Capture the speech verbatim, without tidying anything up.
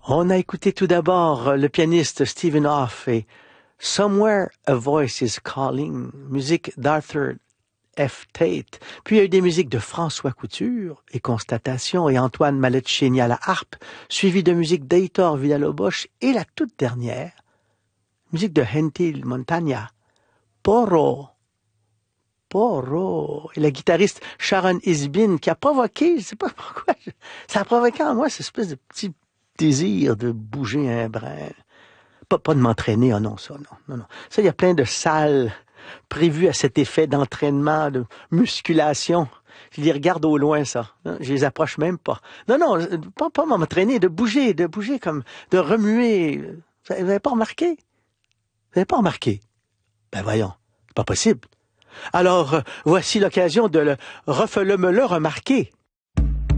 On a écouté tout d'abord le pianiste Stephen Hoff et Somewhere a Voice is Calling, musique d'Arthur F. Tate. Puis il y a eu des musiques de François Couture et Constatation et Antoine Maletchini à la harpe, suivi de musique d'Heitor Villa-Lobos et la toute dernière, musique de Gentil Montagna, Porro. Porro. Et la guitariste Sharon Isbin qui a provoqué, je sais pas pourquoi, ça a provoqué en moi cette espèce de petit désir de bouger un brin. Pas, pas de m'entraîner, ah non, ça, non, non, non. Ça, il y a plein de salles prévues à cet effet d'entraînement, de musculation. Je les regarde au loin, ça. Je les approche même pas. Non, non, pas, pas m'entraîner, de bouger, de bouger comme, de remuer. Vous n'avez pas remarqué? Vous n'avez pas remarqué? Ben voyons, c'est pas possible. Alors, euh, voici l'occasion de le refele-me-le remarquer.